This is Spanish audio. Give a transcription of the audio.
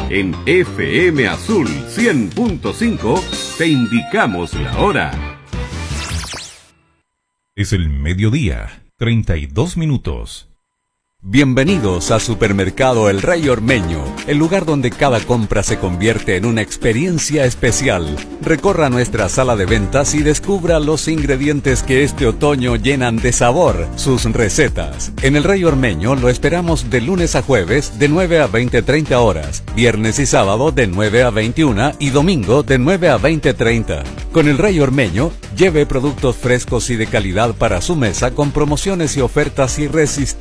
En FM Azul 100.5 te indicamos la hora. Es el mediodía, 32 minutos. Bienvenidos a Supermercado El Rey Ormeño, el lugar donde cada compra se convierte en una experiencia especial. Recorra nuestra sala de ventas y descubra los ingredientes que este otoño llenan de sabor sus recetas. En El Rey Ormeño lo esperamos de lunes a jueves de 9 a 20:30 horas, viernes y sábado de 9 a 21 y domingo de 9 a 20:30. Con El Rey Ormeño, lleve productos frescos y de calidad para su mesa con promociones y ofertas irresistibles